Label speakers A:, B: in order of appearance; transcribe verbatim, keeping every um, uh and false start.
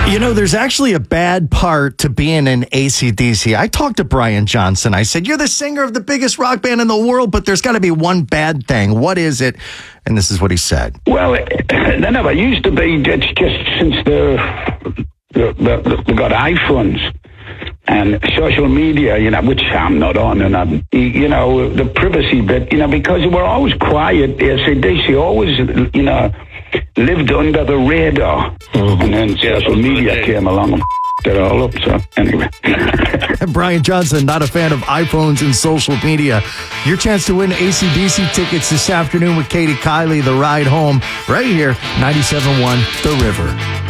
A: You know, there's actually a bad part to being an A C D C. I talked to Brian Johnson. I said, you're the singer of the biggest rock band in the world, but there's got to be one bad thing. What is it? And this is what he said.
B: Well, they never used to be. It's just since the, the, the, they got iPhones and social media, you know, which I'm not on, and I'm, you know, the privacy bit, you know, because we're always quiet. A C D C always, you know, lived under the radar, mm-hmm. and then social media came along and f***ed it all up. So anyway,
A: Brian Johnson, not a fan of iPhones and social media. Your chance to win A C D C tickets this afternoon with Katie Kiley, The Ride Home, right here, ninety-seven point one The River.